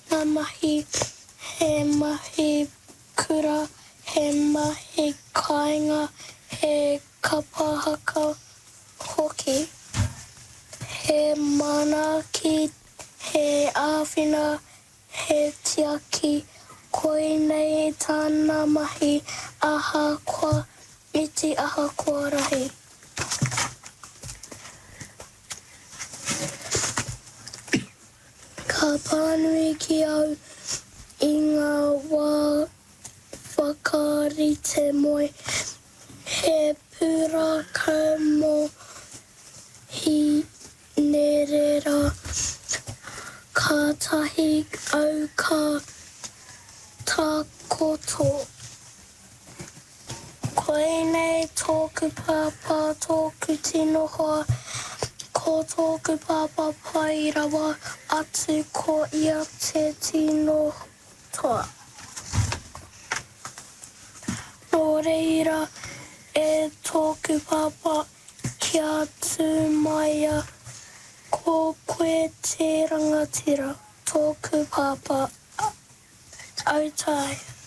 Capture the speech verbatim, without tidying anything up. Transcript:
ngā mahi, he mahi kura, he mahi kāinga, he kapahaka hoki. He manaki, he āwhina, he tiaki, koinei tāna mahi ahakoa, iti ahakoa rahi. Ka pānui ki au i ngā wā whakarite moe, he pūraka mō hi nerera, ka tahi au ka takoto. Koinei tōku pāpā, tōku tino hoa, ko tōku pāpā pai rawa atu ko ia te tino toa. Nō reira e tōku pāpā kia tū maia ko koe te rangatira, tōku pāpā, au tai.